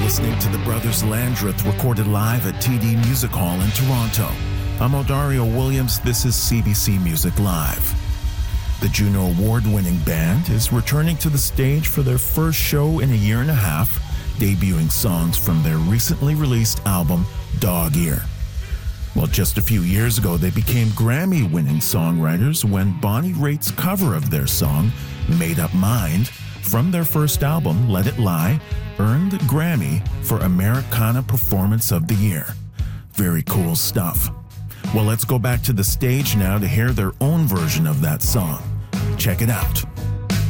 listening to the Brothers Landreth recorded live at TD Music Hall in Toronto. I'm Odario Williams. This is CBC Music Live. The Juno Award-winning band is returning to the stage for their first show in a year and a half, debuting songs from their recently released album, Dog Ear. Well, just a few years ago, they became Grammy-winning songwriters when Bonnie Raitt's cover of their song, Made Up Mind, from their first album, Let It Lie, earned the Grammy for Americana Performance of the Year. Very cool stuff. Well, let's go back to the stage now to hear their own version of that song. Check it out.